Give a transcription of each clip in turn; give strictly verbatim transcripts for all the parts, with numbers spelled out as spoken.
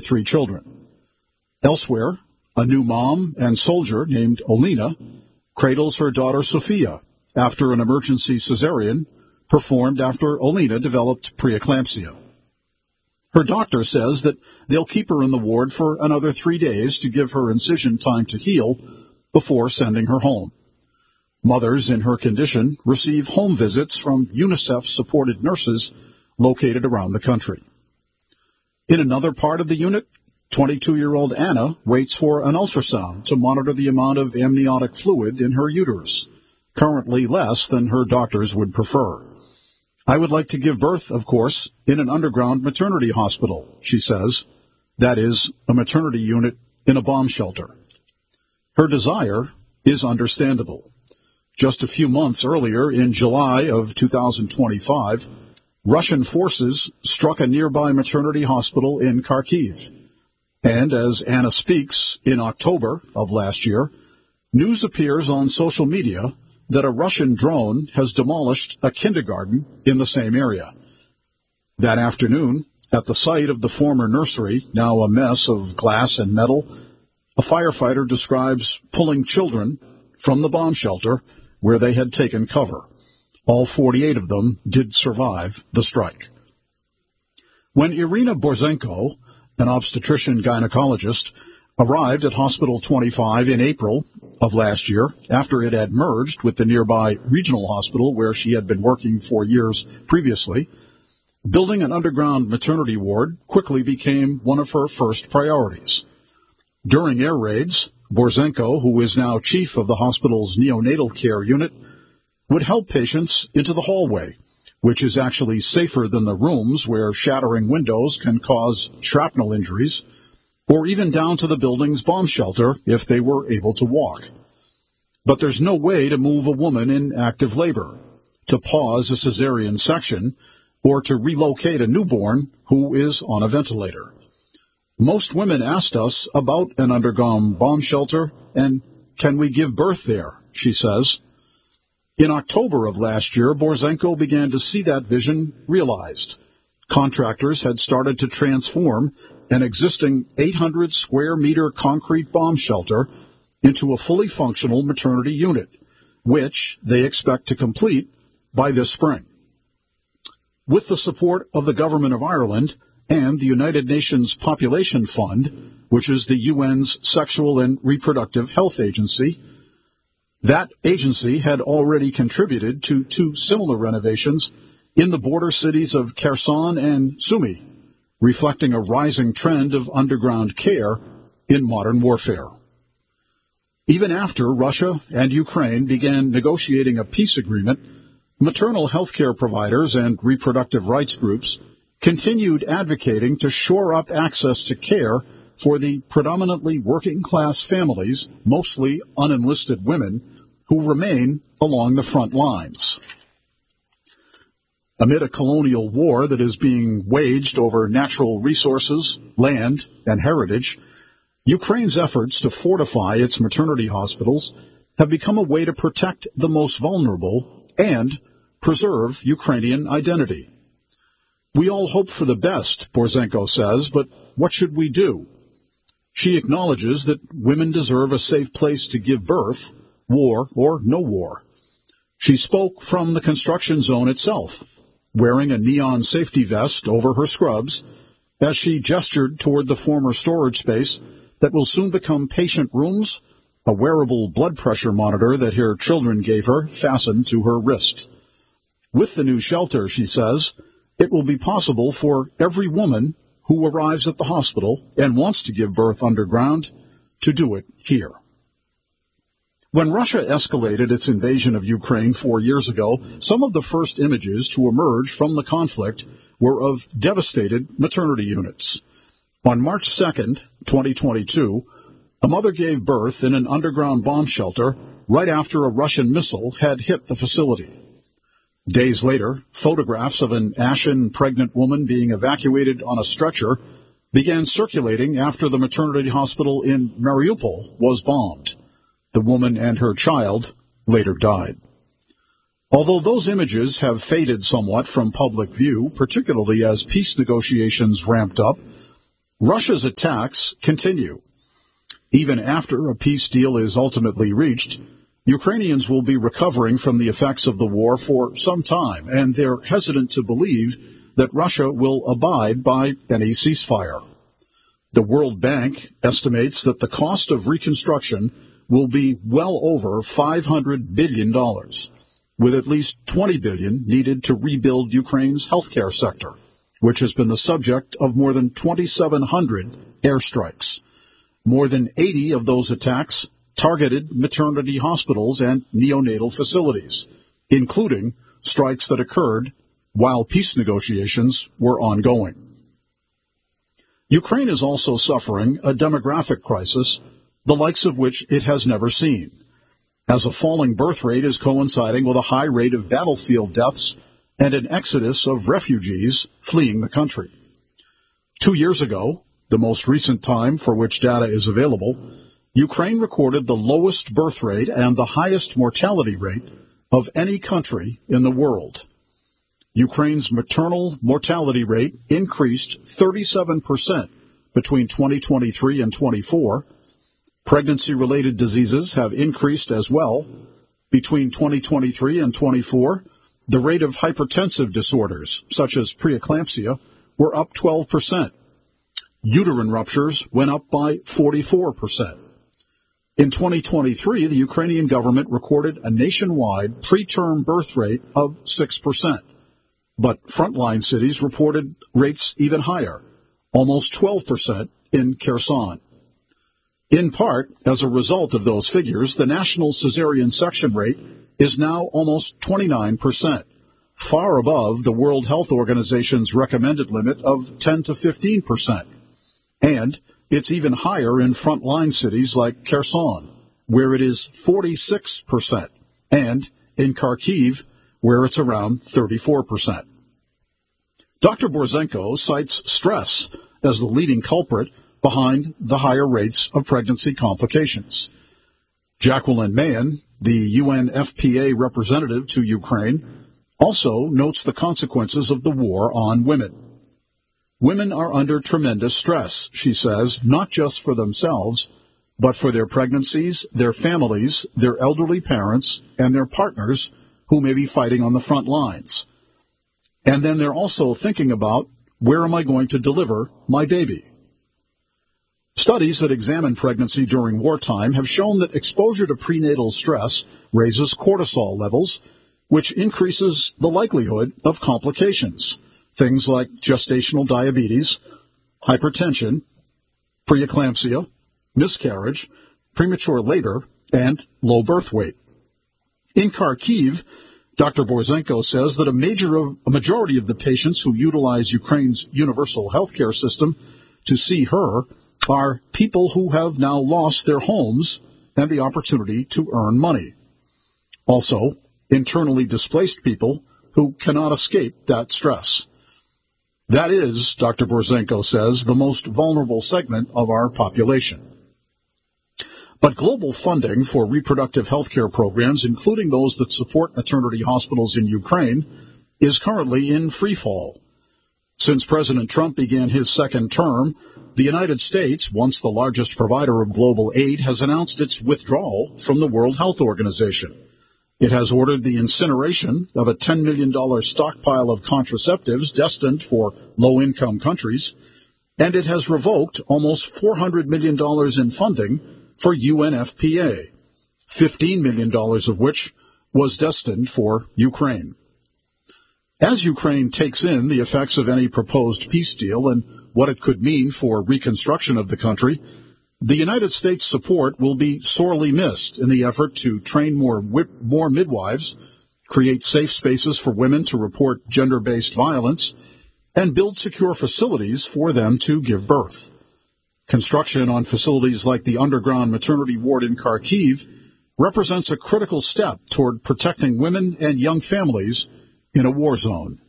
three children. Elsewhere, a new mom and soldier named Olena cradles her daughter Sophia after an emergency cesarean performed after Olena developed preeclampsia. Her doctor says that they'll keep her in the ward for another three days to give her incision time to heal before sending her home. Mothers in her condition receive home visits from UNICEF-supported nurses located around the country. In another part of the unit, twenty-two-year-old Anna waits for an ultrasound to monitor the amount of amniotic fluid in her uterus, currently less than her doctors would prefer. I would like to give birth, of course, in an underground maternity hospital, she says. That is, a maternity unit in a bomb shelter. Her desire is understandable. Just a few months earlier, in July of two thousand twenty-five, Russian forces struck a nearby maternity hospital in Kharkiv. And as Anna speaks, in October of last year, news appears on social media that a Russian drone has demolished a kindergarten in the same area. That afternoon, at the site of the former nursery, now a mess of glass and metal, a firefighter describes pulling children from the bomb shelter where they had taken cover. All forty-eight of them did survive the strike. When Irina Borzenko, an obstetrician gynecologist, arrived at Hospital twenty-five in April of last year, after it had merged with the nearby regional hospital where she had been working for years previously, building an underground maternity ward quickly became one of her first priorities. During air raids, Borzenko, who is now chief of the hospital's neonatal care unit, would help patients into the hallway, which is actually safer than the rooms where shattering windows can cause shrapnel injuries, or even down to the building's bomb shelter if they were able to walk. But there's no way to move a woman in active labor, to pause a cesarean section, or to relocate a newborn who is on a ventilator. Most women asked us about an underground bomb shelter and can we give birth there, she says. In October of last year, Borzenko began to see that vision realized. Contractors had started to transform an existing eight hundred square meter concrete bomb shelter into a fully functional maternity unit, which they expect to complete by this spring. With the support of the Government of Ireland and the United Nations Population Fund, which is the U N's Sexual and Reproductive Health Agency, that agency had already contributed to two similar renovations in the border cities of Kherson and Sumy, reflecting a rising trend of underground care in modern warfare. Even after Russia and Ukraine began negotiating a peace agreement, maternal health care providers and reproductive rights groups continued advocating to shore up access to care for the predominantly working-class families, mostly unenlisted women, who remain along the front lines. Amid a colonial war that is being waged over natural resources, land, and heritage, Ukraine's efforts to fortify its maternity hospitals have become a way to protect the most vulnerable and preserve Ukrainian identity. We all hope for the best, Borzenko says, but what should we do? She acknowledges that women deserve a safe place to give birth, war or no war. She spoke from the construction zone itself, wearing a neon safety vest over her scrubs, as she gestured toward the former storage space that will soon become patient rooms, a wearable blood pressure monitor that her children gave her fastened to her wrist. With the new shelter, she says, it will be possible for every woman who arrives at the hospital and wants to give birth underground to do it here. When Russia escalated its invasion of Ukraine four years ago, some of the first images to emerge from the conflict were of devastated maternity units. On March second, twenty twenty-two, a mother gave birth in an underground bomb shelter right after a Russian missile had hit the facility. Days later, photographs of an ashen pregnant woman being evacuated on a stretcher began circulating after the maternity hospital in Mariupol was bombed. The woman and her child later died. Although those images have faded somewhat from public view, particularly as peace negotiations ramped up, Russia's attacks continue. Even after a peace deal is ultimately reached, Ukrainians will be recovering from the effects of the war for some time, and they're hesitant to believe that Russia will abide by any ceasefire. The World Bank estimates that the cost of reconstruction will be well over five hundred billion dollars, with at least twenty billion dollars needed to rebuild Ukraine's healthcare sector, which has been the subject of more than twenty-seven hundred airstrikes. More than eighty of those attacks targeted maternity hospitals and neonatal facilities, including strikes that occurred while peace negotiations were ongoing. Ukraine is also suffering a demographic crisis, the likes of which it has never seen, as a falling birth rate is coinciding with a high rate of battlefield deaths and an exodus of refugees fleeing the country. Two years ago, the most recent time for which data is available, Ukraine recorded the lowest birth rate and the highest mortality rate of any country in the world. Ukraine's maternal mortality rate increased thirty-seven percent between twenty twenty-three and twenty-four. Pregnancy-related diseases have increased as well. Between twenty twenty-three and twenty-four, the rate of hypertensive disorders, such as preeclampsia, were up twelve percent. Uterine ruptures went up by forty-four percent. In twenty twenty-three, the Ukrainian government recorded a nationwide preterm birth rate of six percent. But frontline cities reported rates even higher, almost twelve percent in Kherson. In part, as a result of those figures, the national cesarean section rate is now almost twenty-nine percent, far above the World Health Organization's recommended limit of ten to fifteen percent. And it's even higher in frontline cities like Kherson, where it is forty-six percent, and in Kharkiv, where it's around thirty-four percent. Doctor Borzenko cites stress as the leading culprit behind the higher rates of pregnancy complications. Jacqueline Mahan, the U N F P A representative to Ukraine, also notes the consequences of the war on women. Women are under tremendous stress, she says, not just for themselves, but for their pregnancies, their families, their elderly parents, and their partners who may be fighting on the front lines. And then they're also thinking about, where am I going to deliver my baby? Studies that examine pregnancy during wartime have shown that exposure to prenatal stress raises cortisol levels, which increases the likelihood of complications, things like gestational diabetes, hypertension, preeclampsia, miscarriage, premature labor, and low birth weight. In Kharkiv, Doctor Borzenko says that a, major of, a majority of the patients who utilize Ukraine's universal healthcare system to see her are people who have now lost their homes and the opportunity to earn money. Also, internally displaced people who cannot escape that stress. That is, Doctor Borzenko says, the most vulnerable segment of our population. But global funding for reproductive health care programs, including those that support maternity hospitals in Ukraine, is currently in freefall. Since President Trump began his second term, the United States, once the largest provider of global aid, has announced its withdrawal from the World Health Organization. It has ordered the incineration of a ten million dollars stockpile of contraceptives destined for low-income countries, and it has revoked almost four hundred million dollars in funding for U N F P A, fifteen million dollars of which was destined for Ukraine. As Ukraine takes in the effects of any proposed peace deal and what it could mean for reconstruction of the country, the United States' support will be sorely missed in the effort to train more more midwives, create safe spaces for women to report gender-based violence, and build secure facilities for them to give birth. Construction on facilities like the underground maternity ward in Kharkiv represents a critical step toward protecting women and young families in a war zone.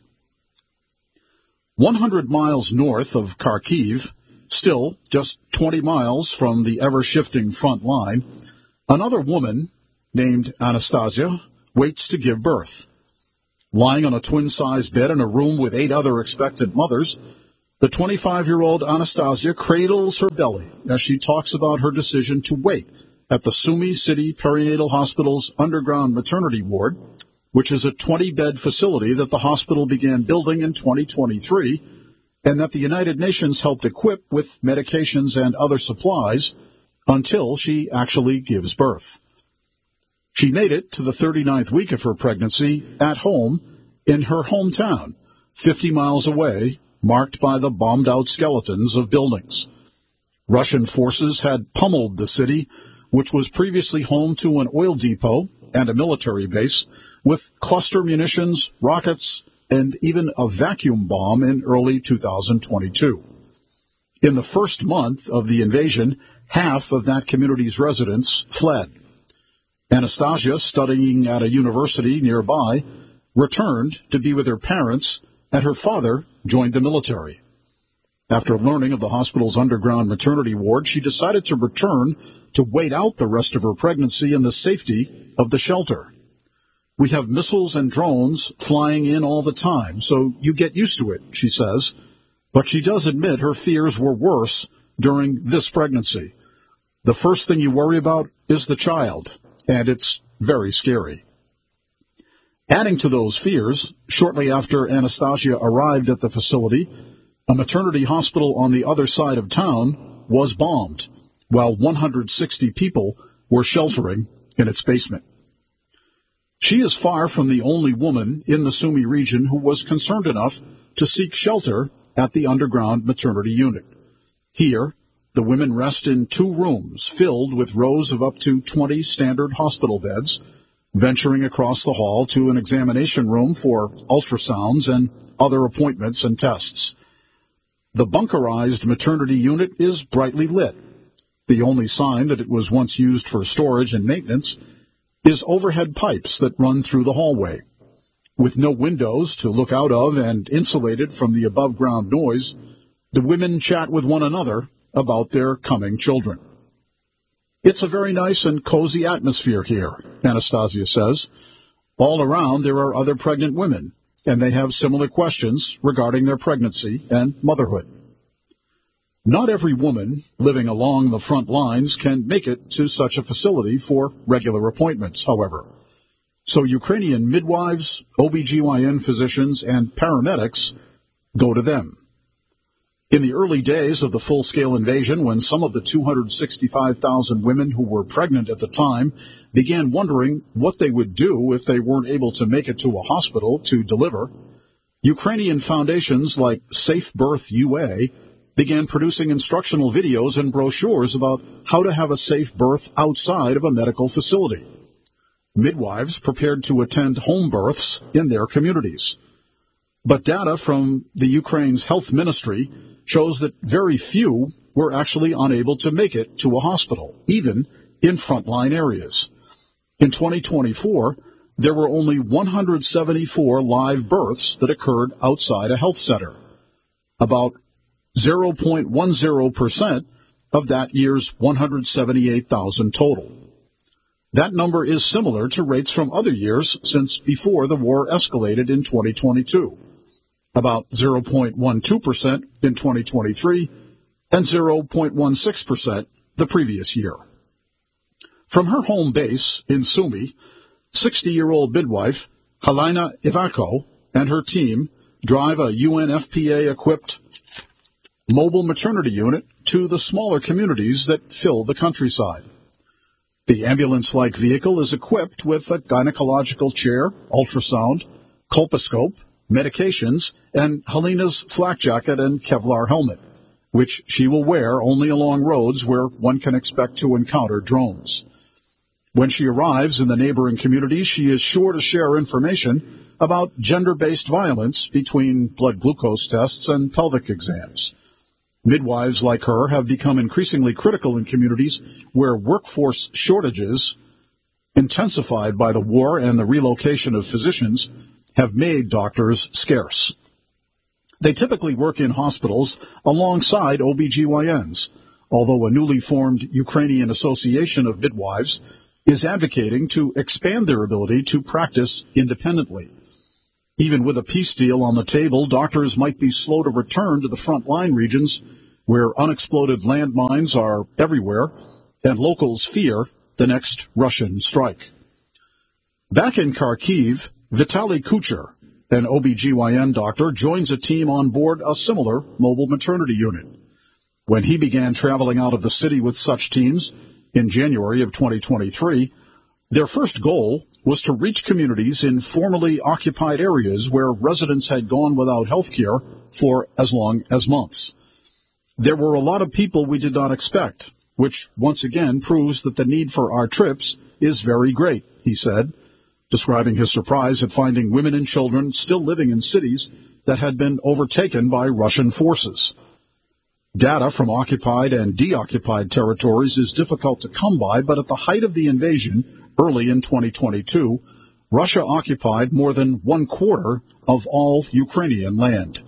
one hundred miles north of Kharkiv, still just twenty miles from the ever-shifting front line, another woman named Anastasia waits to give birth. Lying on a twin-size bed in a room with eight other expectant mothers, The twenty-five-year-old Anastasia cradles her belly as she talks about her decision to wait at the Sumy City Perinatal Hospital's underground maternity ward, which is a twenty-bed facility that the hospital began building in twenty twenty-three and that the United Nations helped equip with medications and other supplies until she actually gives birth. She made it to the thirty-ninth week of her pregnancy at home in her hometown, fifty miles away, marked by the bombed-out skeletons of buildings. Russian forces had pummeled the city, which was previously home to an oil depot and a military base, with cluster munitions, rockets, and even a vacuum bomb in early two thousand twenty-two. In the first month of the invasion, half of that community's residents fled. Anastasia, studying at a university nearby, returned to be with her parents, and her father joined the military. After learning of the hospital's underground maternity ward, she decided to return to wait out the rest of her pregnancy in the safety of the shelter. We have missiles and drones flying in all the time, so you get used to it, she says. But she does admit her fears were worse during this pregnancy. The first thing you worry about is the child, and it's very scary. Adding to those fears, shortly after Anastasia arrived at the facility, a maternity hospital on the other side of town was bombed, while one hundred sixty people were sheltering in its basement. She is far from the only woman in the Sumy region who was concerned enough to seek shelter at the underground maternity unit. Here, the women rest in two rooms filled with rows of up to twenty standard hospital beds, venturing across the hall to an examination room for ultrasounds and other appointments and tests. The bunkerized maternity unit is brightly lit. The only sign that it was once used for storage and maintenance is overhead pipes that run through the hallway. With no windows to look out of and insulated from the above-ground noise, the women chat with one another about their coming children. It's a very nice and cozy atmosphere here, Anastasia says. All around there are other pregnant women, and they have similar questions regarding their pregnancy and motherhood. Not every woman living along the front lines can make it to such a facility for regular appointments, however. So Ukrainian midwives, O B G Y N physicians, and paramedics go to them. In the early days of the full-scale invasion, when some of the two hundred sixty-five thousand women who were pregnant at the time began wondering what they would do if they weren't able to make it to a hospital to deliver, Ukrainian foundations like Safe Birth U A began producing instructional videos and brochures about how to have a safe birth outside of a medical facility. Midwives prepared to attend home births in their communities. But data from the Ukraine's health ministry shows that very few were actually unable to make it to a hospital, even in frontline areas. In twenty twenty-four, there were only one hundred seventy-four live births that occurred outside a health center. About zero point one zero percent of that year's one hundred seventy-eight thousand total. That number is similar to rates from other years since before the war escalated in twenty twenty-two, about zero point one two percent in twenty twenty-three and zero point one six percent the previous year. From her home base in Sumy, sixty-year-old midwife Halina Ivako and her team drive a U N F P A-equipped mobile maternity unit to the smaller communities that fill the countryside. The ambulance-like vehicle is equipped with a gynecological chair, ultrasound, colposcope, medications, and Halina's flak jacket and Kevlar helmet, which she will wear only along roads where one can expect to encounter drones. When she arrives in the neighboring communities, she is sure to share information about gender-based violence between blood glucose tests and pelvic exams. Midwives like her have become increasingly critical in communities where workforce shortages, intensified by the war and the relocation of physicians, have made doctors scarce. They typically work in hospitals alongside O B G Y Ns, although a newly formed Ukrainian Association of Midwives is advocating to expand their ability to practice independently. Even with a peace deal on the table, doctors might be slow to return to the front-line regions where unexploded landmines are everywhere and locals fear the next Russian strike. Back in Kharkiv, Vitaly Kucher, an O B G Y N doctor, joins a team on board a similar mobile maternity unit. When he began traveling out of the city with such teams in January of twenty twenty-three, their first goal was to reach communities in formerly occupied areas where residents had gone without health care for as long as months. There were a lot of people we did not expect, which once again proves that the need for our trips is very great, he said, describing his surprise at finding women and children still living in cities that had been overtaken by Russian forces. Data from occupied and deoccupied territories is difficult to come by, but at the height of the invasion, early in twenty twenty-two, Russia occupied more than one quarter of all Ukrainian land.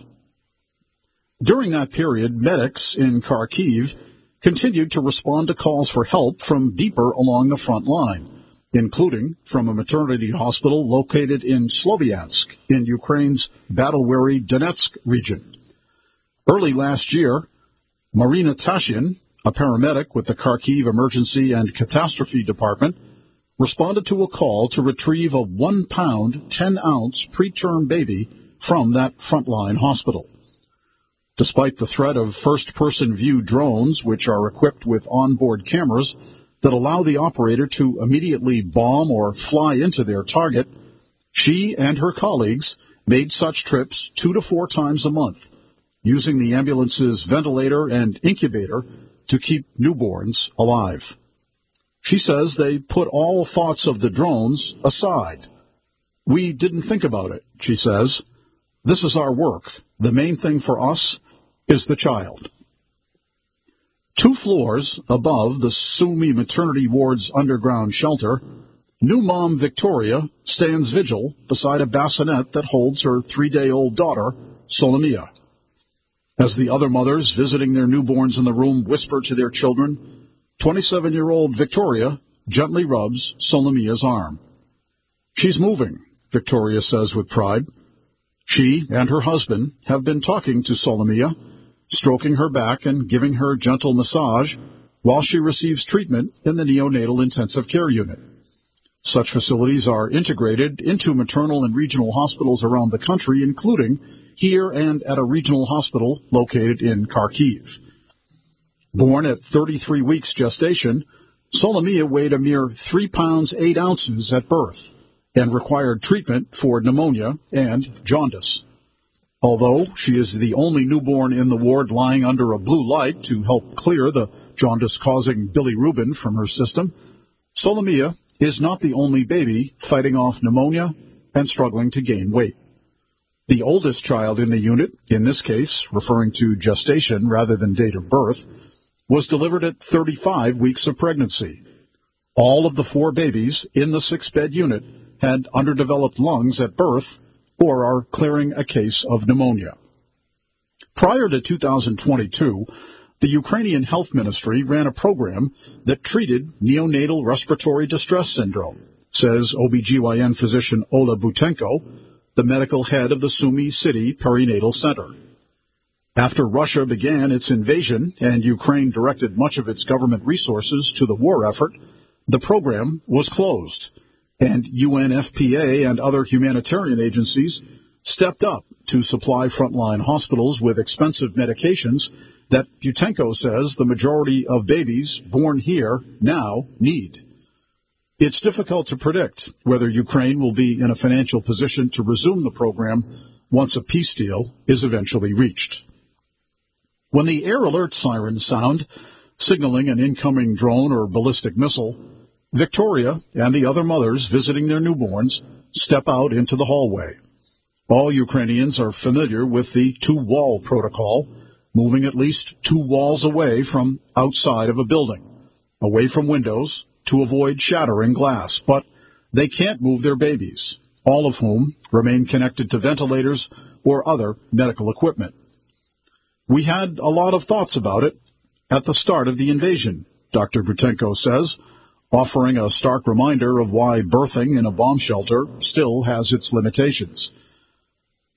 During that period, medics in Kharkiv continued to respond to calls for help from deeper along the front line, including from a maternity hospital located in Sloviansk in Ukraine's battle-weary Donetsk region. Early last year, Marina Tashin, a paramedic with the Kharkiv Emergency and Catastrophe Department, responded to a call to retrieve a one-pound, ten-ounce preterm baby from that frontline hospital. Despite the threat of first-person view drones, which are equipped with onboard cameras that allow the operator to immediately bomb or fly into their target, she and her colleagues made such trips two to four times a month, using the ambulance's ventilator and incubator to keep newborns alive. She says they put all thoughts of the drones aside. We didn't think about it, she says. This is our work. The main thing for us is the child. Two floors above the Sumy maternity ward's underground shelter, new mom Victoria stands vigil beside a bassinet that holds her three-day-old daughter, Solomia. As the other mothers visiting their newborns in the room whisper to their children, twenty-seven-year-old Victoria gently rubs Solomia's arm. She's moving, Victoria says with pride. She and her husband have been talking to Solomia, stroking her back and giving her gentle massage while she receives treatment in the neonatal intensive care unit. Such facilities are integrated into maternal and regional hospitals around the country, including here and at a regional hospital located in Kharkiv. Born at thirty-three weeks gestation, Solomia weighed a mere three pounds eight ounces at birth and required treatment for pneumonia and jaundice. Although she is the only newborn in the ward lying under a blue light to help clear the jaundice-causing bilirubin from her system, Solomia is not the only baby fighting off pneumonia and struggling to gain weight. The oldest child in the unit, in this case referring to gestation rather than date of birth, was delivered at thirty-five weeks of pregnancy. All of the four babies in the six-bed unit had underdeveloped lungs at birth or are clearing a case of pneumonia. Prior to two thousand twenty-two, the Ukrainian Health Ministry ran a program that treated neonatal respiratory distress syndrome, says O B G Y N physician Ola Butenko, the medical head of the Sumy City Perinatal Center. After Russia began its invasion and Ukraine directed much of its government resources to the war effort, the program was closed, and U N F P A and other humanitarian agencies stepped up to supply frontline hospitals with expensive medications that Butenko says the majority of babies born here now need. It's difficult to predict whether Ukraine will be in a financial position to resume the program once a peace deal is eventually reached. When the air alert sirens sound, signaling an incoming drone or ballistic missile, Victoria and the other mothers visiting their newborns step out into the hallway. All Ukrainians are familiar with the two-wall protocol, moving at least two walls away from outside of a building, away from windows, to avoid shattering glass. But they can't move their babies, all of whom remain connected to ventilators or other medical equipment. We had a lot of thoughts about it at the start of the invasion, Doctor Butenko says, offering a stark reminder of why birthing in a bomb shelter still has its limitations.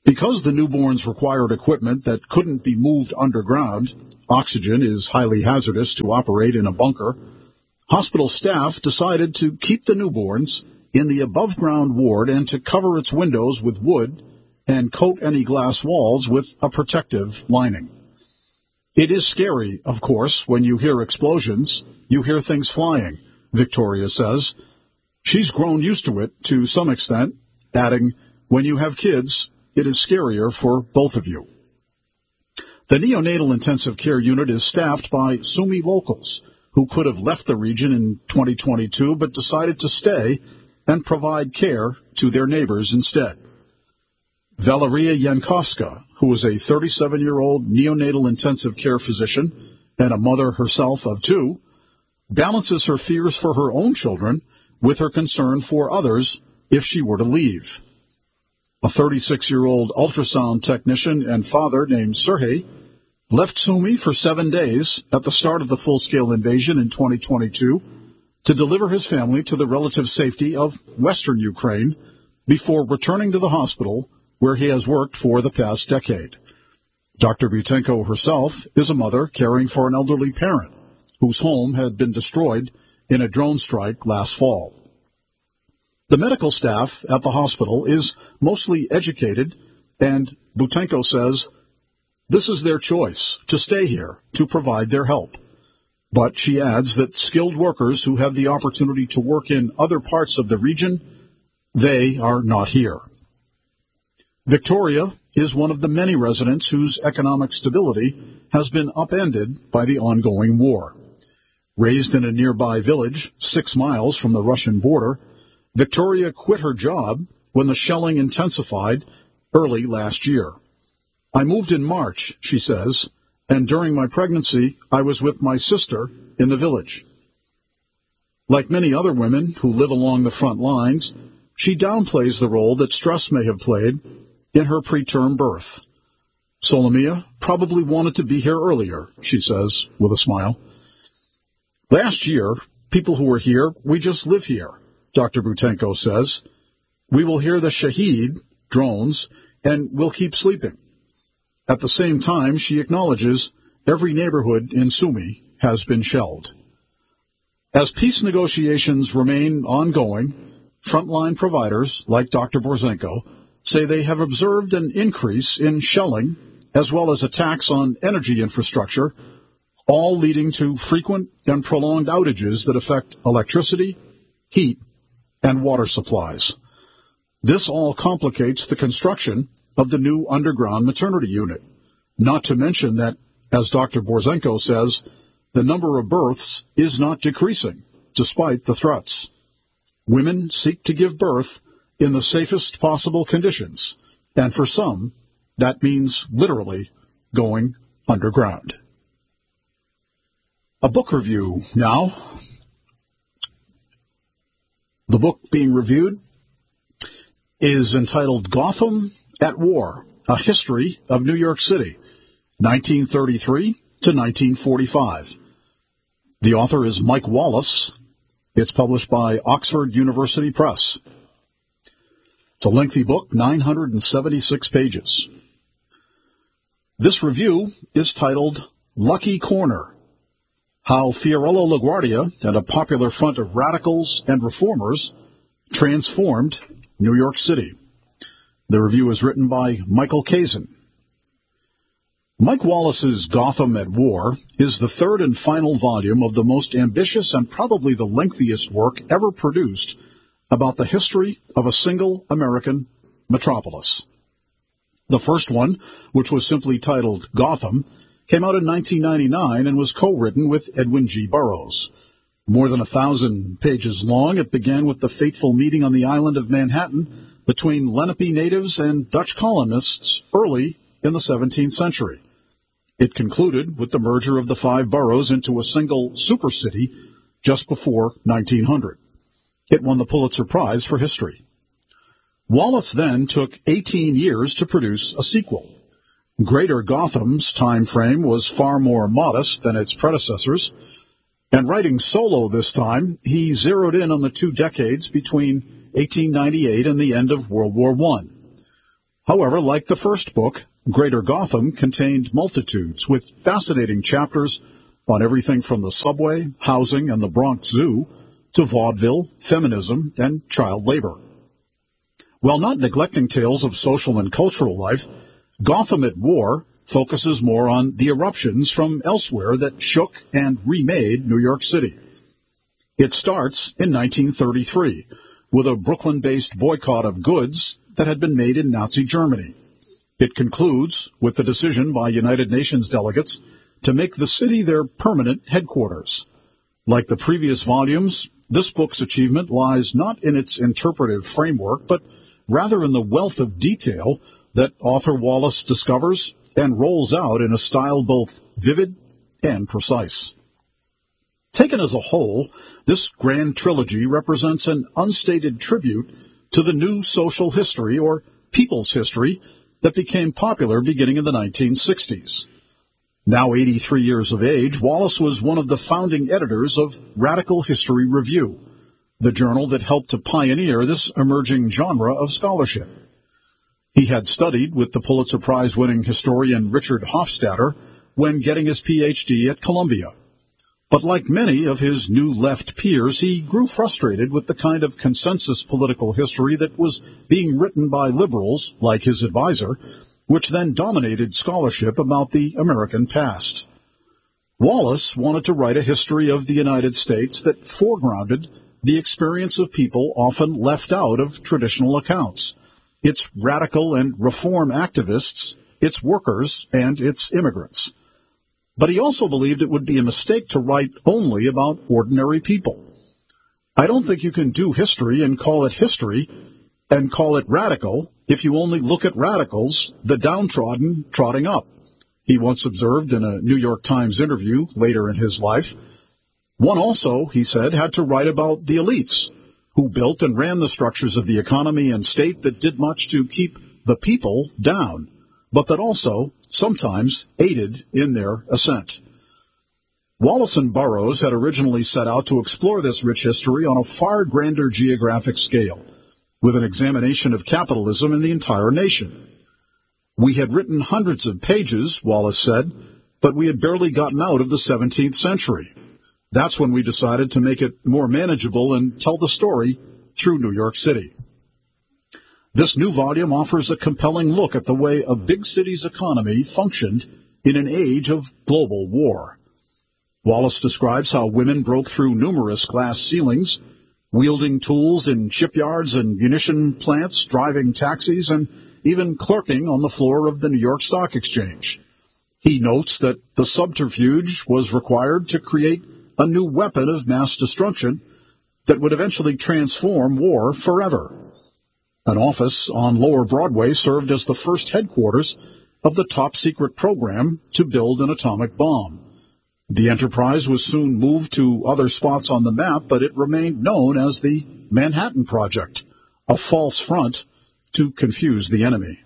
Because the newborns required equipment that couldn't be moved underground, oxygen is highly hazardous to operate in a bunker, hospital staff decided to keep the newborns in the above-ground ward and to cover its windows with wood and coat any glass walls with a protective lining. It is scary, of course, when you hear explosions, you hear things flying, Victoria says. She's grown used to it to some extent, adding, when you have kids, it is scarier for both of you. The neonatal intensive care unit is staffed by Sumy locals who could have left the region in twenty twenty-two but decided to stay and provide care to their neighbors instead. Valeria Yankovska, who is a thirty-seven-year-old neonatal intensive care physician and a mother herself of two, balances her fears for her own children with her concern for others if she were to leave. A thirty-six-year-old ultrasound technician and father named Sergei left Sumy for seven days at the start of the full-scale invasion in twenty twenty-two to deliver his family to the relative safety of western Ukraine before returning to the hospital where he has worked for the past decade. Doctor Butenko herself is a mother caring for an elderly parent whose home had been destroyed in a drone strike last fall. The medical staff at the hospital is mostly educated, and Butenko says this is their choice, to stay here, to provide their help. But she adds that skilled workers who have the opportunity to work in other parts of the region, they are not here. Victoria is one of the many residents whose economic stability has been upended by the ongoing war. Raised in a nearby village, six miles from the Russian border, Victoria quit her job when the shelling intensified early last year. I moved in March, she says, and during my pregnancy, I was with my sister in the village. Like many other women who live along the front lines, she downplays the role that stress may have played in her preterm birth. Solomia probably wanted to be here earlier, she says with a smile. Last year, people who were here, we just live here, Doctor Butenko says. We will hear the Shahed drones, and we'll keep sleeping. At the same time, she acknowledges every neighborhood in Sumy has been shelled. As peace negotiations remain ongoing, frontline providers like Doctor Borzenko say they have observed an increase in shelling as well as attacks on energy infrastructure, all leading to frequent and prolonged outages that affect electricity, heat, and water supplies. This all complicates the construction of the new underground maternity unit, not to mention that, as Doctor Borzenko says, the number of births is not decreasing, despite the threats. Women seek to give birth in the safest possible conditions, and for some, that means literally going underground. A book review now. The book being reviewed is entitled Gotham at War, A History of New York City, nineteen thirty-three to nineteen forty-five. The author is Mike Wallace. It's published by Oxford University Press. It's a lengthy book, nine hundred seventy-six pages. This review is titled Lucky Corner, How Fiorello LaGuardia and a popular front of radicals and reformers transformed New York City. The review is written by Michael Kazin. Mike Wallace's Gotham at War is the third and final volume of the most ambitious and probably the lengthiest work ever produced about the history of a single American metropolis. The first one, which was simply titled Gotham, came out in nineteen ninety-nine and was co-written with Edwin G. Burroughs. More than a thousand pages long, it began with the fateful meeting on the island of Manhattan between Lenape natives and Dutch colonists early in the seventeenth century. It concluded with the merger of the five boroughs into a single supercity just before nineteen hundred. It won the Pulitzer Prize for history. Wallace then took eighteen years to produce a sequel. Greater Gotham's time frame was far more modest than its predecessors, and writing solo this time, he zeroed in on the two decades between eighteen ninety-eight and the end of World War One. However, like the first book, Greater Gotham contained multitudes with fascinating chapters on everything from the subway, housing, and the Bronx Zoo to vaudeville, feminism, and child labor. While not neglecting tales of social and cultural life, Gotham at War focuses more on the eruptions from elsewhere that shook and remade New York City. It starts in nineteen thirty-three with a Brooklyn-based boycott of goods that had been made in Nazi Germany. It concludes with the decision by United Nations delegates to make the city their permanent headquarters. Like the previous volumes, this book's achievement lies not in its interpretive framework, but rather in the wealth of detail that author Wallace discovers and rolls out in a style both vivid and precise. Taken as a whole, this grand trilogy represents an unstated tribute to the new social history, or people's history, that became popular beginning in the nineteen sixties. Now eighty-three years of age, Wallace was one of the founding editors of Radical History Review, the journal that helped to pioneer this emerging genre of scholarship. He had studied with the Pulitzer Prize-winning historian Richard Hofstadter when getting his P H D at Columbia. But like many of his New Left peers, he grew frustrated with the kind of consensus political history that was being written by liberals, like his advisor, which then dominated scholarship about the American past. Wallace wanted to write a history of the United States that foregrounded the experience of people often left out of traditional accounts, its radical and reform activists, its workers, and its immigrants. But he also believed it would be a mistake to write only about ordinary people. I don't think you can do history and call it history and call it radical if you only look at radicals, the downtrodden, trotting up, he once observed in a New York Times interview later in his life. One also, he said, had to write about the elites, who built and ran the structures of the economy and state that did much to keep the people down, but that also sometimes aided in their ascent. Wallace and Burroughs had originally set out to explore this rich history on a far grander geographic scale, with an examination of capitalism in the entire nation. We had written hundreds of pages, Wallace said, but we had barely gotten out of the seventeenth century. That's when we decided to make it more manageable and tell the story through New York City. This new volume offers a compelling look at the way a big city's economy functioned in an age of global war. Wallace describes how women broke through numerous glass ceilings, wielding tools in shipyards and munition plants, driving taxis, and even clerking on the floor of the New York Stock Exchange. He notes that the subterfuge was required to create a new weapon of mass destruction that would eventually transform war forever. An office on Lower Broadway served as the first headquarters of the top-secret program to build an atomic bomb. The enterprise was soon moved to other spots on the map, but it remained known as the Manhattan Project, a false front to confuse the enemy.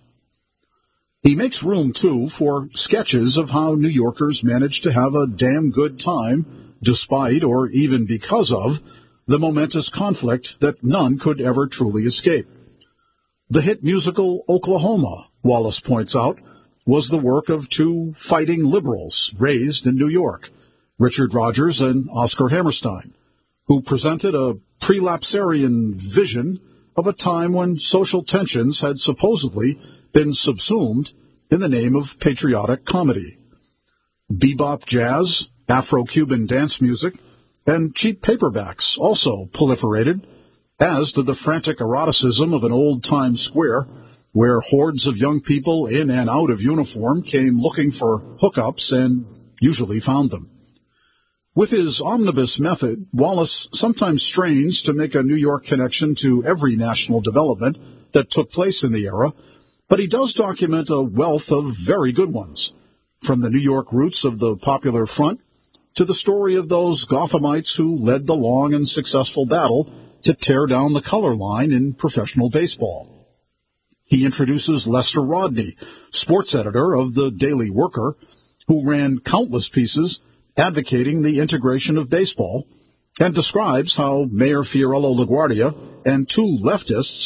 He makes room, too, for sketches of how New Yorkers managed to have a damn good time, despite or even because of the momentous conflict that none could ever truly escape. The hit musical Oklahoma, Wallace points out, was the work of two fighting liberals raised in New York, Richard Rodgers and Oscar Hammerstein, who presented a prelapsarian vision of a time when social tensions had supposedly been subsumed in the name of patriotic comedy. Bebop jazz, Afro-Cuban dance music, and cheap paperbacks also proliferated, as did the frantic eroticism of an old Times Square, where hordes of young people in and out of uniform came looking for hookups and usually found them. With his omnibus method, Wallace sometimes strains to make a New York connection to every national development that took place in the era, but he does document a wealth of very good ones, from the New York roots of the Popular Front to the story of those Gothamites who led the long and successful battle to tear down the color line in professional baseball. He introduces Lester Rodney, sports editor of the Daily Worker, who ran countless pieces advocating the integration of baseball, and describes how Mayor Fiorello LaGuardia and two leftists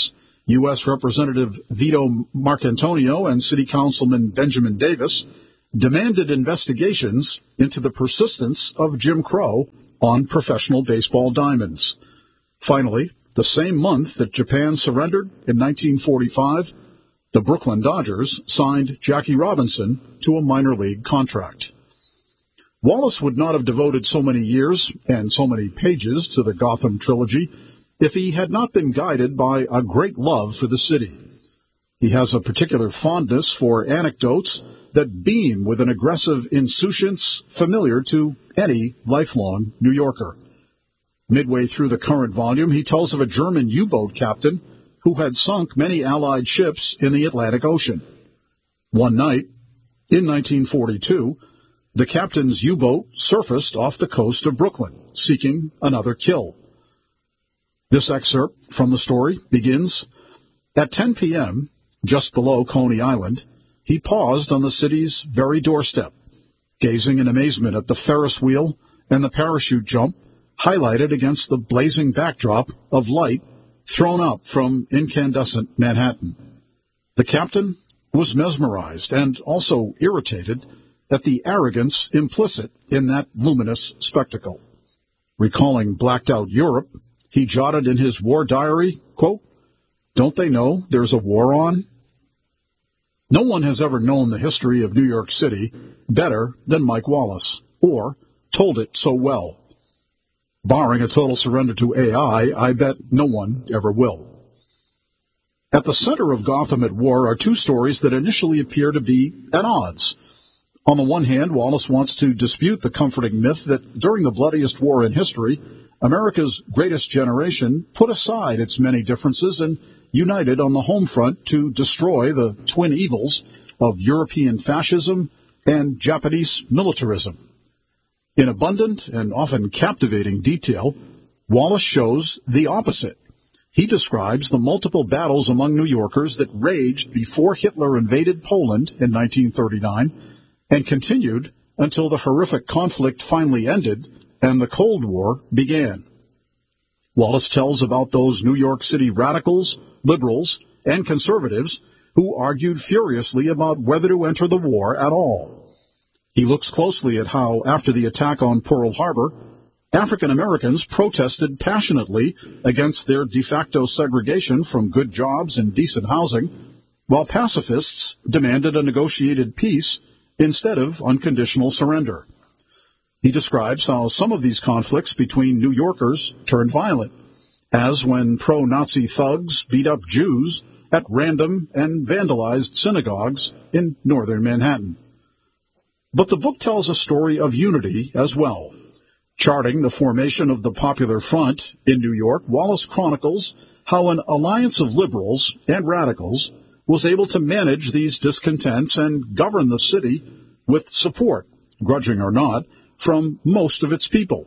U S. Representative Vito Marcantonio and City Councilman Benjamin Davis demanded investigations into the persistence of Jim Crow on professional baseball diamonds. Finally, the same month that Japan surrendered in nineteen forty-five, the Brooklyn Dodgers signed Jackie Robinson to a minor league contract. Wallace would not have devoted so many years and so many pages to the Gotham trilogy if he had not been guided by a great love for the city. He has a particular fondness for anecdotes that beam with an aggressive insouciance familiar to any lifelong New Yorker. Midway through the current volume, he tells of a German U-boat captain who had sunk many Allied ships in the Atlantic Ocean. One night, in nineteen forty-two, the captain's U-boat surfaced off the coast of Brooklyn, seeking another kill. This excerpt from the story begins, at ten p.m., just below Coney Island, he paused on the city's very doorstep, gazing in amazement at the Ferris wheel and the parachute jump highlighted against the blazing backdrop of light thrown up from incandescent Manhattan. The captain was mesmerized and also irritated at the arrogance implicit in that luminous spectacle. Recalling blacked-out Europe, he jotted in his war diary, quote, "Don't they know there's a war on?" No one has ever known the history of New York City better than Mike Wallace, or told it so well. Barring a total surrender to A I, I bet no one ever will. At the center of Gotham at War are two stories that initially appear to be at odds. On the one hand, Wallace wants to dispute the comforting myth that during the bloodiest war in history, America's greatest generation put aside its many differences and united on the home front to destroy the twin evils of European fascism and Japanese militarism. In abundant and often captivating detail, Wallace shows the opposite. He describes the multiple battles among New Yorkers that raged before Hitler invaded Poland in nineteen thirty-nine and continued until the horrific conflict finally ended and the Cold War began. Wallace tells about those New York City radicals, liberals, and conservatives who argued furiously about whether to enter the war at all. He looks closely at how, after the attack on Pearl Harbor, African Americans protested passionately against their de facto segregation from good jobs and decent housing, while pacifists demanded a negotiated peace instead of unconditional surrender. He describes how some of these conflicts between New Yorkers turned violent, as when pro-Nazi thugs beat up Jews at random and vandalized synagogues in northern Manhattan. But the book tells a story of unity as well. Charting the formation of the Popular Front in New York, Wallace chronicles how an alliance of liberals and radicals was able to manage these discontents and govern the city with support, grudging or not, from most of its people.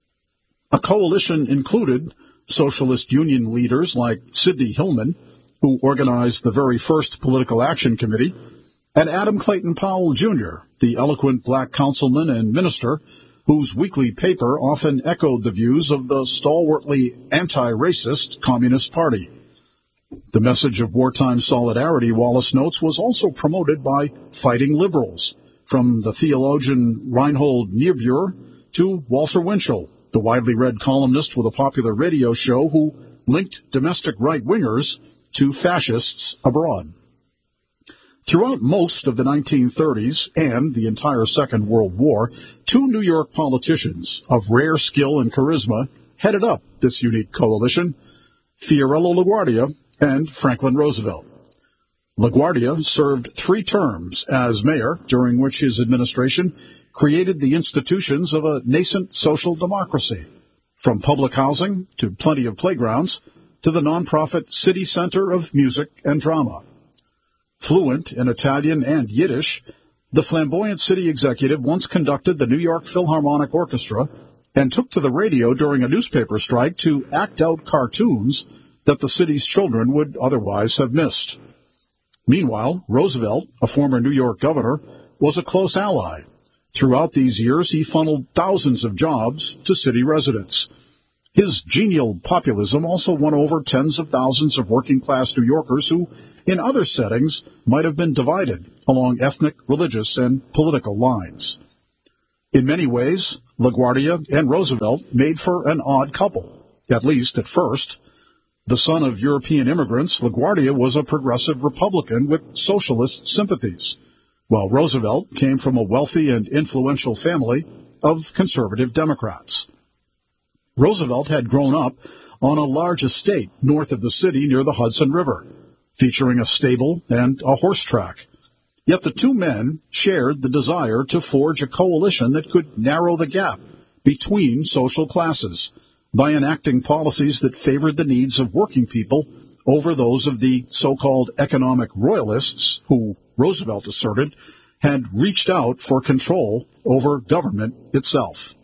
A coalition included Socialist Union leaders like Sidney Hillman, who organized the very first Political Action Committee, and Adam Clayton Powell, Junior, the eloquent black councilman and minister whose weekly paper often echoed the views of the stalwartly anti-racist Communist Party. The message of wartime solidarity, Wallace notes, was also promoted by fighting liberals, from the theologian Reinhold Niebuhr to Walter Winchell, the widely read columnist with a popular radio show who linked domestic right-wingers to fascists abroad. Throughout most of the nineteen thirties and the entire Second World War, two New York politicians of rare skill and charisma headed up this unique coalition, Fiorello LaGuardia and Franklin Roosevelt. LaGuardia served three terms as mayor, during which his administration created the institutions of a nascent social democracy, from public housing to plenty of playgrounds to the nonprofit City Center of Music and Drama. Fluent in Italian and Yiddish, the flamboyant city executive once conducted the New York Philharmonic Orchestra and took to the radio during a newspaper strike to act out cartoons that the city's children would otherwise have missed. Meanwhile, Roosevelt, a former New York governor, was a close ally. Throughout these years, he funneled thousands of jobs to city residents. His genial populism also won over tens of thousands of working-class New Yorkers who, in other settings, might have been divided along ethnic, religious, and political lines. In many ways, LaGuardia and Roosevelt made for an odd couple, at least at first. The son of European immigrants, LaGuardia was a progressive Republican with socialist sympathies, while Roosevelt came from a wealthy and influential family of conservative Democrats. Roosevelt had grown up on a large estate north of the city near the Hudson River, featuring a stable and a horse track. Yet the two men shared the desire to forge a coalition that could narrow the gap between social classes by enacting policies that favored the needs of working people over those of the so-called economic royalists who, Roosevelt asserted, had reached out for control over government itself.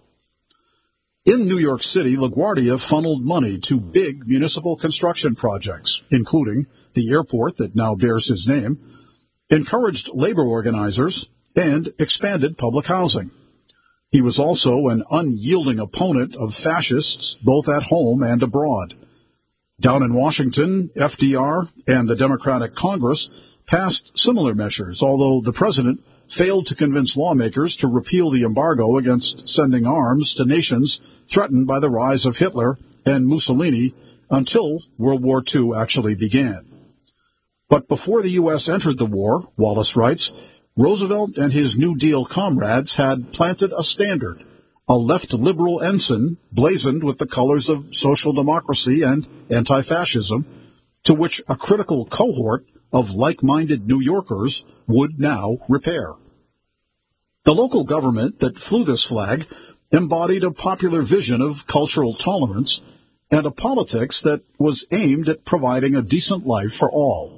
In New York City, LaGuardia funneled money to big municipal construction projects, including the airport that now bears his name, encouraged labor organizers, and expanded public housing. He was also an unyielding opponent of fascists both at home and abroad. Down in Washington, F D R and the Democratic Congress passed similar measures, although the president failed to convince lawmakers to repeal the embargo against sending arms to nations threatened by the rise of Hitler and Mussolini until World War Two actually began. But before the U S entered the war, Wallace writes, Roosevelt and his New Deal comrades had planted a standard, a left-liberal ensign blazoned with the colors of social democracy and anti-fascism, to which a critical cohort of like-minded New Yorkers would now repair. The local government that flew this flag embodied a popular vision of cultural tolerance and a politics that was aimed at providing a decent life for all.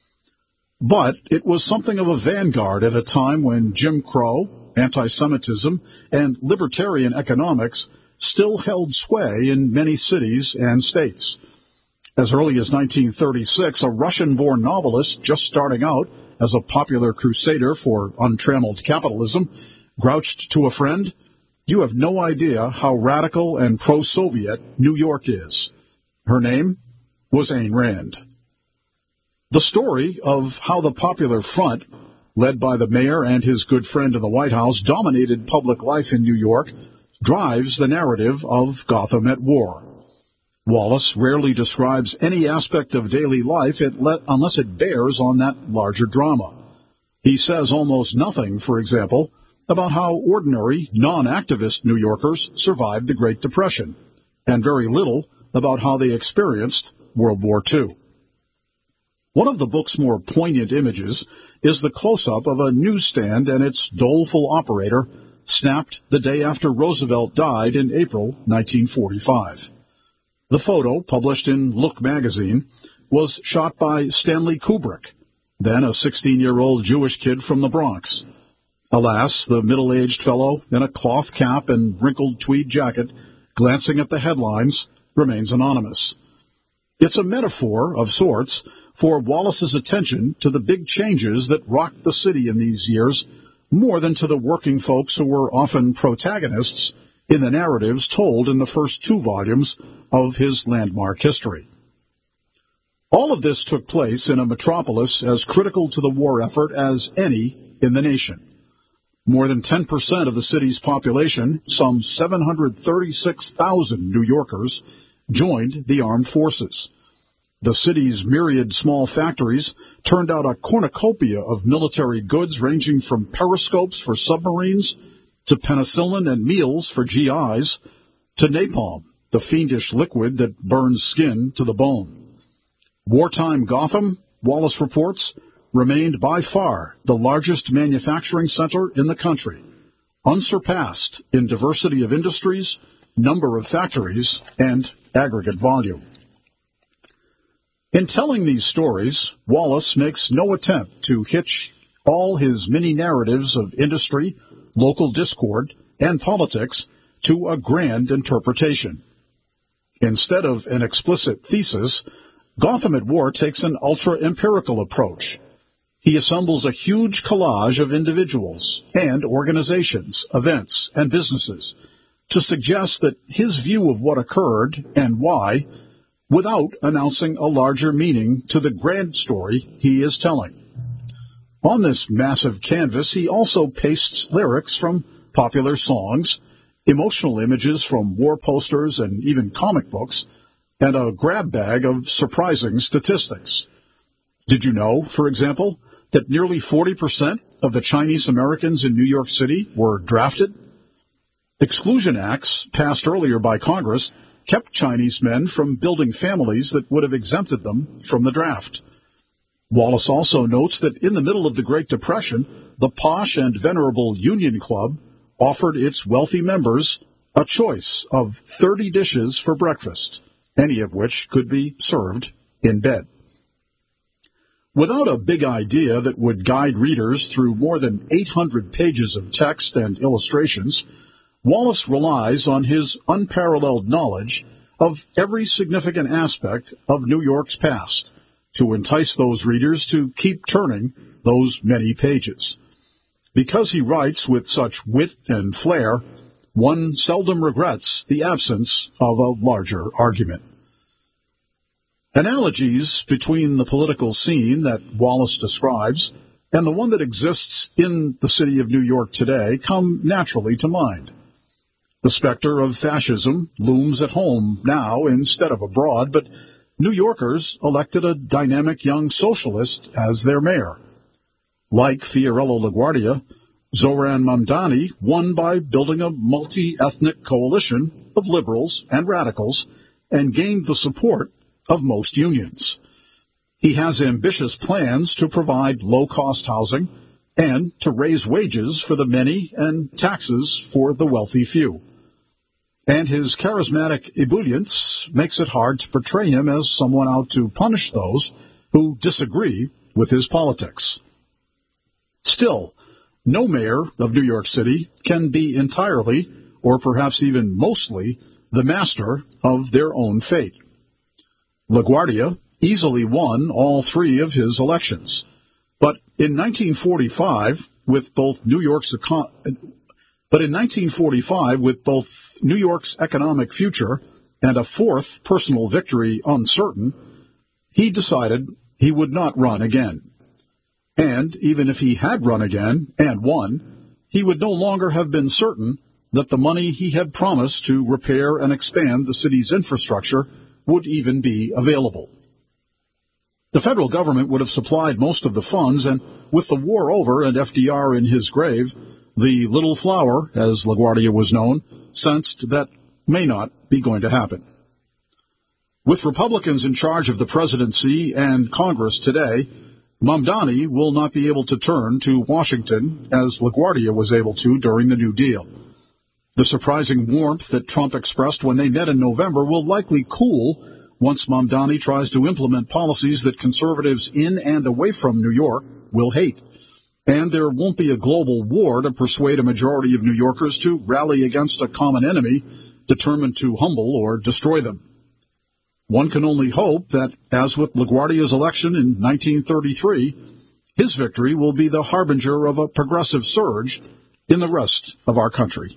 But it was something of a vanguard at a time when Jim Crow, anti-Semitism, and libertarian economics still held sway in many cities and states. As early as nineteen thirty-six, a Russian-born novelist just starting out as a popular crusader for untrammeled capitalism grouched to a friend, "You have no idea how radical and pro-Soviet New York is." Her name was Ayn Rand. The story of how the Popular Front, led by the mayor and his good friend in the White House, dominated public life in New York, drives the narrative of Gotham at War. Wallace rarely describes any aspect of daily life unless it bears on that larger drama. He says almost nothing, for example, about how ordinary, non-activist New Yorkers survived the Great Depression, and very little about how they experienced World War Two. One of the book's more poignant images is the close-up of a newsstand and its doleful operator, snapped the day after Roosevelt died in April nineteen forty-five. The photo, published in Look magazine, was shot by Stanley Kubrick, then a sixteen-year-old Jewish kid from the Bronx. Alas, the middle-aged fellow in a cloth cap and wrinkled tweed jacket, glancing at the headlines, remains anonymous. It's a metaphor, of sorts, for Wallace's attention to the big changes that rocked the city in these years, more than to the working folks who were often protagonists in the narratives told in the first two volumes of his landmark history. All of this took place in a metropolis as critical to the war effort as any in the nation. More than ten percent of the city's population, some seven hundred thirty-six thousand New Yorkers, joined the armed forces. The city's myriad small factories turned out a cornucopia of military goods ranging from periscopes for submarines to penicillin and meals for G Is to napalm, the fiendish liquid that burns skin to the bone. Wartime Gotham, Wallace reports, remained by far the largest manufacturing center in the country, unsurpassed in diversity of industries, number of factories, and aggregate volume. In telling these stories, Wallace makes no attempt to hitch all his mini-narratives of industry, local discord, and politics to a grand interpretation. Instead of an explicit thesis, Gotham at War takes an ultra-empirical approach. He assembles a huge collage of individuals and organizations, events, and businesses to suggest that his view of what occurred and why, without announcing a larger meaning to the grand story he is telling. On this massive canvas, he also pastes lyrics from popular songs, emotional images from war posters and even comic books, and a grab bag of surprising statistics. Did you know, for example, that nearly forty percent of the Chinese Americans in New York City were drafted? Exclusion acts passed earlier by Congress kept Chinese men from building families that would have exempted them from the draft. Wallace also notes that in the middle of the Great Depression, the posh and venerable Union Club offered its wealthy members a choice of thirty dishes for breakfast, any of which could be served in bed. Without a big idea that would guide readers through more than eight hundred pages of text and illustrations, Wallace relies on his unparalleled knowledge of every significant aspect of New York's past to entice those readers to keep turning those many pages. Because he writes with such wit and flair, one seldom regrets the absence of a larger argument. Analogies between the political scene that Wallace describes and the one that exists in the city of New York today come naturally to mind. The specter of fascism looms at home now instead of abroad, but New Yorkers elected a dynamic young socialist as their mayor. Like Fiorello LaGuardia, Zoran Mamdani won by building a multi-ethnic coalition of liberals and radicals and gained the support of most unions. He has ambitious plans to provide low-cost housing and to raise wages for the many and taxes for the wealthy few. And his charismatic ebullience makes it hard to portray him as someone out to punish those who disagree with his politics. Still, no mayor of New York City can be entirely, or perhaps even mostly, the master of their own fate. LaGuardia easily won all three of his elections. But in nineteen forty-five, with both New York's econ- but in nineteen forty-five, with both New York's economic future and a fourth personal victory uncertain, he decided he would not run again. And even if he had run again and won, he would no longer have been certain that the money he had promised to repair and expand the city's infrastructure would even be available. The federal government would have supplied most of the funds, and with the war over and F D R in his grave, the little flower, as LaGuardia was known, sensed that may not be going to happen. With Republicans in charge of the presidency and Congress today, Mamdani will not be able to turn to Washington as LaGuardia was able to during the New Deal. The surprising warmth that Trump expressed when they met in November will likely cool once Mamdani tries to implement policies that conservatives in and away from New York will hate. And there won't be a global war to persuade a majority of New Yorkers to rally against a common enemy determined to humble or destroy them. One can only hope that, as with LaGuardia's election in nineteen thirty-three, his victory will be the harbinger of a progressive surge in the rest of our country.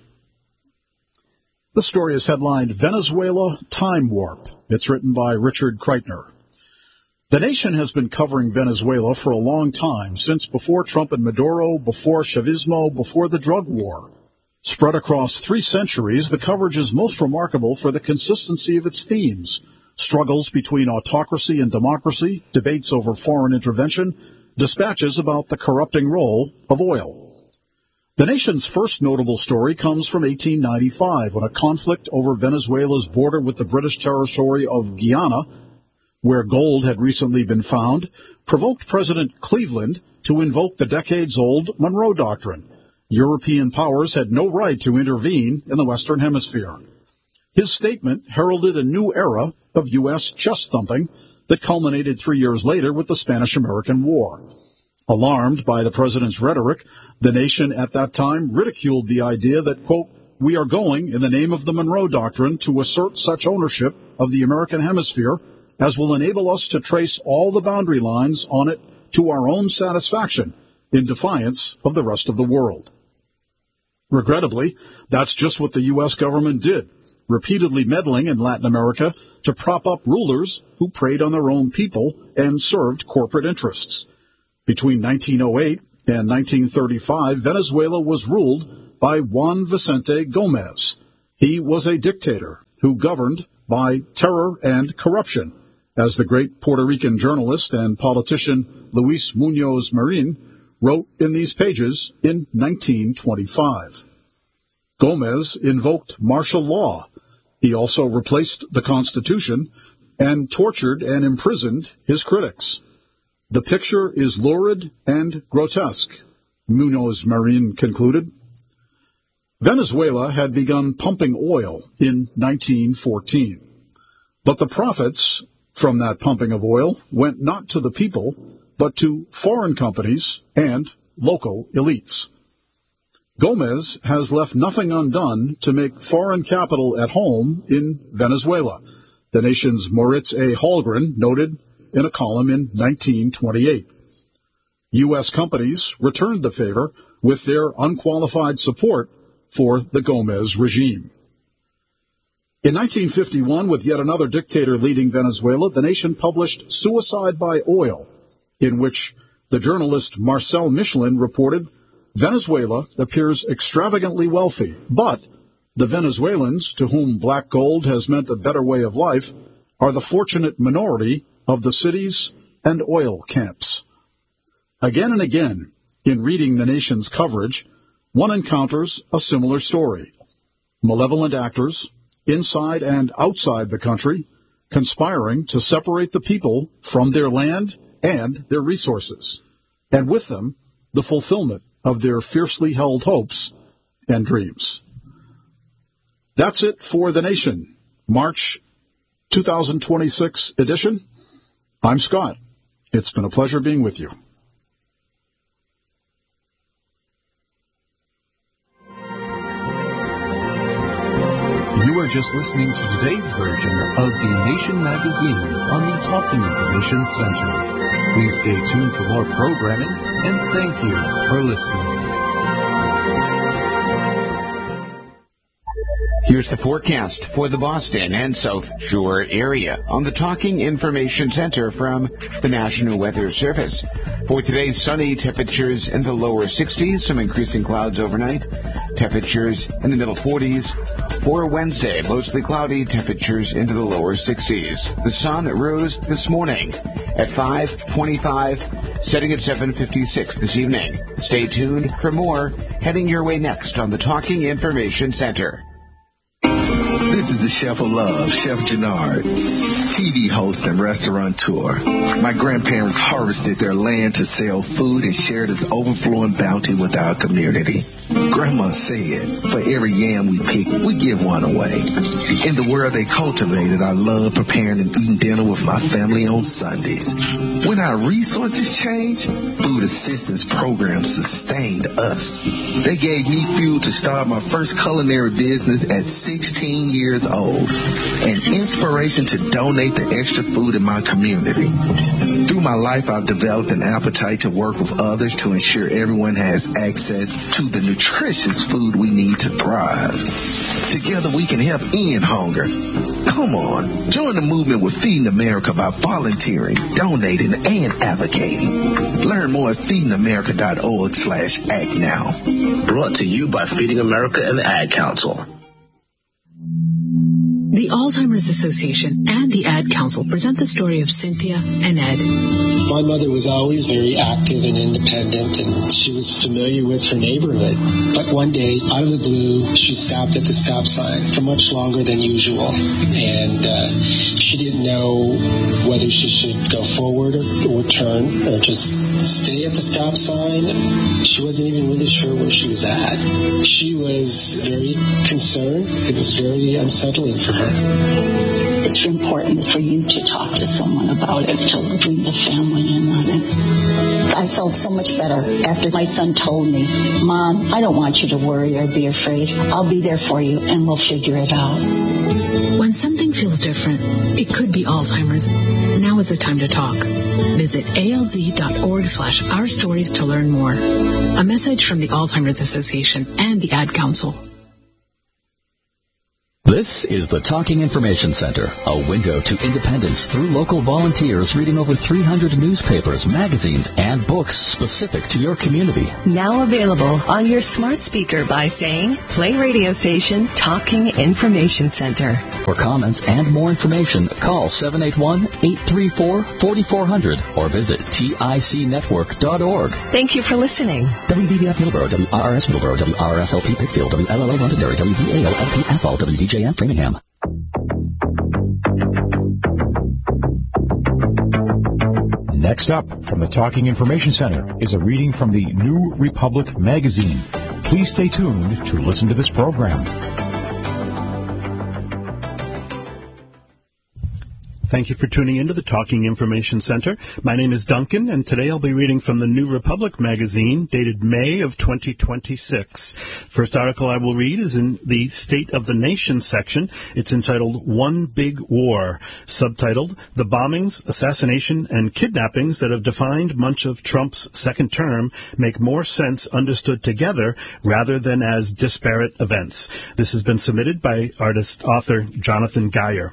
The story is headlined, Venezuela Time Warp. It's written by Richard Kreitner. The nation has been covering Venezuela for a long time, since before Trump and Maduro, before Chavismo, before the drug war. Spread across three centuries, the coverage is most remarkable for the consistency of its themes. Struggles between autocracy and democracy, debates over foreign intervention, dispatches about the corrupting role of oil. The nation's first notable story comes from eighteen ninety-five, when a conflict over Venezuela's border with the British territory of Guyana, where gold had recently been found, provoked President Cleveland to invoke the decades-old Monroe Doctrine. European powers had no right to intervene in the Western Hemisphere. His statement heralded a new era of U S chest-thumping that culminated three years later with the Spanish-American War. Alarmed by the president's rhetoric, the nation at that time ridiculed the idea that, quote, we are going, in the name of the Monroe Doctrine, to assert such ownership of the American hemisphere as will enable us to trace all the boundary lines on it to our own satisfaction in defiance of the rest of the world. Regrettably, that's just what the U S government did, repeatedly meddling in Latin America to prop up rulers who preyed on their own people and served corporate interests. Between nineteen oh eight and nineteen thirty-five, Venezuela was ruled by Juan Vicente Gomez. He was a dictator who governed by terror and corruption, as the great Puerto Rican journalist and politician Luis Muñoz Marin wrote in these pages in nineteen twenty-five. Gomez invoked martial law. He also replaced the Constitution and tortured and imprisoned his critics. The picture is lurid and grotesque, Muñoz Marin concluded. Venezuela had begun pumping oil in nineteen fourteen, but the profits from that pumping of oil went not to the people, but to foreign companies and local elites. Gomez has left nothing undone to make foreign capital at home in Venezuela, the nation's Moritz A. Holmgren noted in a column in nineteen twenty-eight. U S companies returned the favor with their unqualified support for the Gomez regime. In nineteen fifty-one, with yet another dictator leading Venezuela, the nation published Suicide by Oil, in which the journalist Marcel Michelin reported Venezuela appears extravagantly wealthy, but the Venezuelans, to whom black gold has meant a better way of life, are the fortunate minority of the cities and oil camps. Again and again, in reading the nation's coverage, one encounters a similar story. Malevolent actors, inside and outside the country, conspiring to separate the people from their land and their resources, and with them, the fulfillment of their fiercely held hopes and dreams. That's it for The Nation, March twenty twenty-six edition. I'm Scott. It's been a pleasure being with you. You are just listening to today's version of The Nation magazine on the Talking Information Center. Please stay tuned for more programming, and thank you for listening. Here's the forecast for the Boston and South Shore area on the Talking Information Center from the National Weather Service. For today, sunny, temperatures in the lower sixties, some increasing clouds overnight, temperatures in the middle forties. For Wednesday, mostly cloudy, temperatures into the lower sixties. The sun rose this morning at five twenty-five, setting at seven fifty-six this evening. Stay tuned for more heading your way next on the Talking Information Center. This is the Chef of Love, Chef Gennard, T V host and restaurateur. My grandparents harvested their land to sell food and share this overflowing bounty with our community. Grandma said, for every yam we pick, we give one away. In the world they cultivated, I love preparing and eating dinner with my family on Sundays. When our resources changed, food assistance programs sustained us. They gave me fuel to start my first culinary business at sixteen years old, and inspiration to donate the extra food in my community. Through my life, I've developed an appetite to work with others to ensure everyone has access to the nutritious food we need to thrive. Together we can help end hunger. Come on, join the movement with Feeding America by volunteering, donating, and advocating. Learn more at feeding america dot org slash act now. Brought to you by Feeding America and the Ad Council. The Alzheimer's Association and the Ad Council present the story of Cynthia and Ed. My mother was always very active and independent, and she was familiar with her neighborhood. But one day, out of the blue, she stopped at the stop sign for much longer than usual. And uh, she didn't know whether she should go forward or, or turn or just stay at the stop sign. She wasn't even really sure where she was at. She was very concerned. It was very unsettling for her. It's important for you to talk to someone about it, to bring the family in on it. I felt so much better after my son told me, Mom, I don't want you to worry or be afraid. I'll be there for you and we'll figure it out. When something feels different. It could be Alzheimer's. Now is the time to talk. Visit alz.org slash our stories to learn more. A message from the Alzheimer's Association and the Ad Council. This is the Talking Information Center, a window to independence through local volunteers reading over three hundred newspapers, magazines, and books specific to your community. Now available on your smart speaker by saying, play radio station Talking Information Center. For comments and more information, call seven eight one, eight three four, four four zero zero or visit tic network dot org. Thank you for listening. W B B F Middleborough, W R R S Middleborough, W R R S L P Pittsfield, W L L O Londonderry, W V A O L P Athol, W D J M Framingham. Next up from the Talking Information Center is a reading from the New Republic magazine. Please stay tuned to listen to this program. Thank you for tuning into the Talking Information Center. My name is Duncan, and today I'll be reading from the New Republic magazine, dated May of twenty twenty-six. First article I will read is in the State of the Nation section. It's entitled One Big War, subtitled The Bombings, Assassination, and Kidnappings That Have Defined Much of Trump's Second Term Make More Sense Understood Together Rather Than As Disparate Events. This has been submitted by artist author Jonathan Geyer.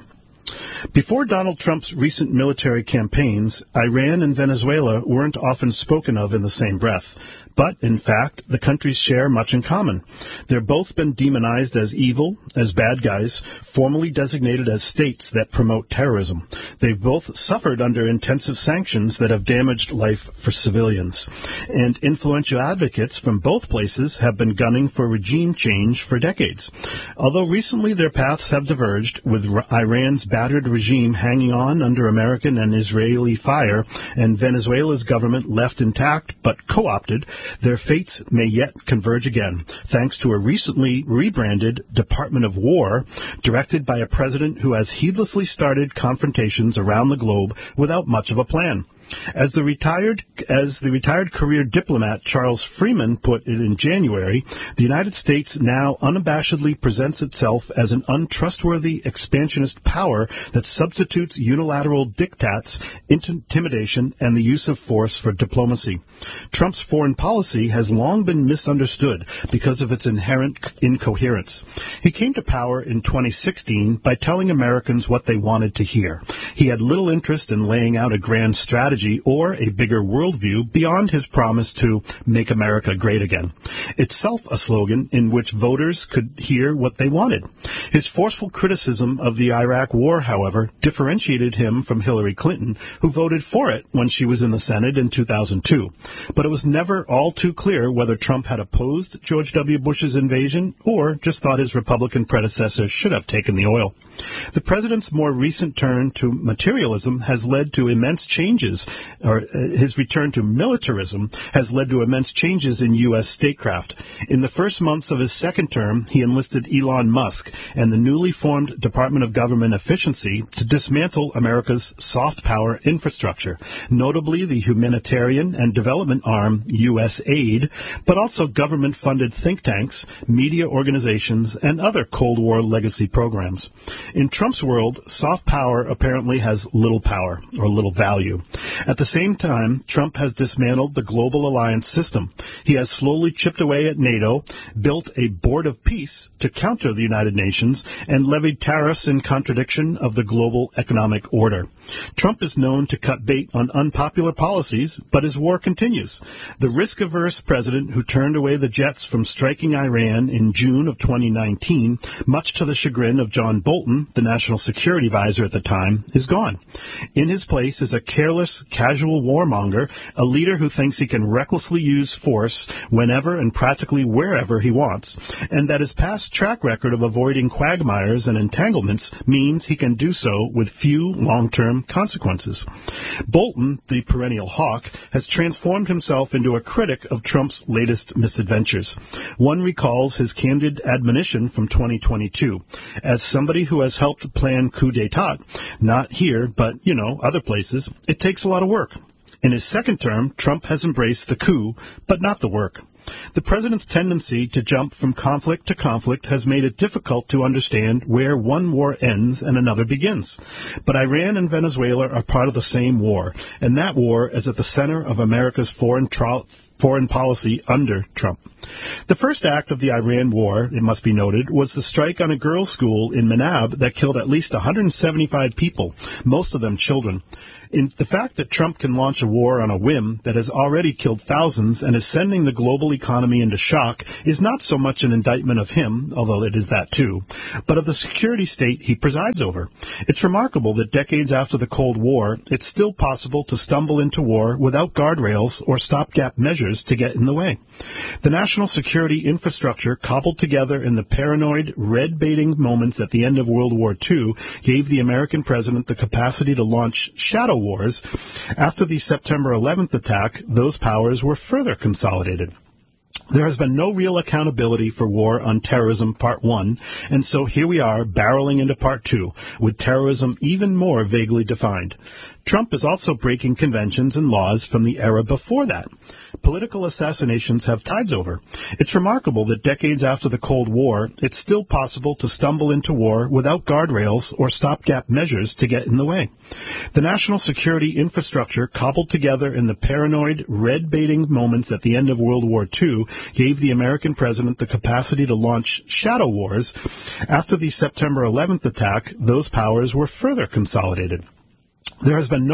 Before Donald Trump's recent military campaigns, Iran and Venezuela weren't often spoken of in the same breath. But, in fact, the countries share much in common. They've both been demonized as evil, as bad guys, formally designated as states that promote terrorism. They've both suffered under intensive sanctions that have damaged life for civilians. And influential advocates from both places have been gunning for regime change for decades. Although recently their paths have diverged, with Iran's battered regime hanging on under American and Israeli fire, and Venezuela's government left intact but co-opted, their fates may yet converge again, thanks to a recently rebranded Department of War, directed by a president who has heedlessly started confrontations around the globe without much of a plan. As the retired as the retired career diplomat Charles Freeman put it in January, the United States now unabashedly presents itself as an untrustworthy expansionist power that substitutes unilateral diktats, intimidation, and the use of force for diplomacy. Trump's foreign policy has long been misunderstood because of its inherent incoherence. He came to power in twenty sixteen by telling Americans what they wanted to hear. He had little interest in laying out a grand strategy or a bigger worldview beyond his promise to make America great again. Itself a slogan in which voters could hear what they wanted. His forceful criticism of the Iraq War, however, differentiated him from Hillary Clinton, who voted for it when she was in the Senate in two thousand two. But it was never all too clear whether Trump had opposed George W. Bush's invasion or just thought his Republican predecessor should have taken the oil. The president's more recent turn to materialism has led to immense changes, or his return to militarism has led to immense changes in U S statecraft. In the first months of his second term, he enlisted Elon Musk and the newly formed Department of Government Efficiency to dismantle America's soft power infrastructure, notably the humanitarian and development arm U S aid, but also government-funded think tanks, media organizations, and other Cold War legacy programs. In Trump's world, soft power apparently has little power or little value. At the same time, Trump has dismantled the global alliance system. He has slowly chipped away at NATO, built a board of peace to counter the United Nations, and levied tariffs in contradiction of the global economic order. Trump is known to cut bait on unpopular policies, but his war continues. The risk-averse president who turned away the jets from striking Iran in June of twenty nineteen, much to the chagrin of John Bolton, the national security advisor at the time, is gone. In his place is a careless, casual warmonger, a leader who thinks he can recklessly use force whenever and practically wherever he wants, and that his past track record of avoiding quagmires and entanglements means he can do so with few long-term consequences. Bolton, the perennial hawk, has transformed himself into a critic of Trump's latest misadventures. One recalls his candid admonition from twenty twenty-two. As somebody who has helped plan coup d'etat, not here, but, you know, other places, it takes a lot of work. In his second term, Trump has embraced the coup, but not the work. The president's tendency to jump from conflict to conflict has made it difficult to understand where one war ends and another begins. But Iran and Venezuela are part of the same war, and that war is at the center of America's foreign, tra- foreign policy under Trump. The first act of the Iran war, it must be noted, was the strike on a girls' school in Manab that killed at least one hundred seventy-five people, most of them children. In the fact that Trump can launch a war on a whim that has already killed thousands and is sending the global economy into shock is not so much an indictment of him, although it is that too, but of the security state he presides over. It's remarkable that decades after the Cold War, it's still possible to stumble into war without guardrails or stopgap measures to get in the way. The national security infrastructure cobbled together in the paranoid, red-baiting moments at the end of World War Two gave the American president the capacity to launch shadow wars. After the September eleventh attack, those powers were further consolidated. There has been no real accountability for war on terrorism part one, and so here we are barreling into part two, with terrorism even more vaguely defined. Trump is also breaking conventions and laws from the era before that. Political assassinations have tides over. It's remarkable that decades after the Cold War, it's still possible to stumble into war without guardrails or stopgap measures to get in the way. The national security infrastructure cobbled together in the paranoid, red-baiting moments at the end of World War Two gave the American president the capacity to launch shadow wars. After the September eleventh attack, those powers were further consolidated. There has been no